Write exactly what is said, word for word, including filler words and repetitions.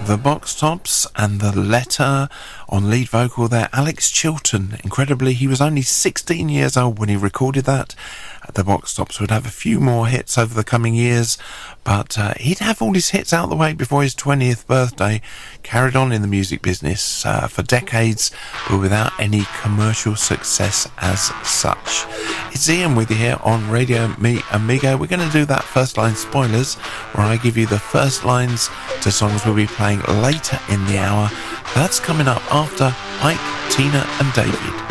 The Box Tops and The Letter. On lead vocal there, Alex Chilton. Incredibly, he was only sixteen years old when he recorded that. The Box Tops would have a few more hits over the coming years, but uh, he'd have all his hits out the way before his twentieth birthday. Carried on in the music business uh, for decades, but without any commercial success as such. It's Ian with you here on Radio Me Amigo. We're going to do that first line spoilers, where I give you the first lines to songs we'll be playing later in the hour. That's coming up after Ike, Tina and David.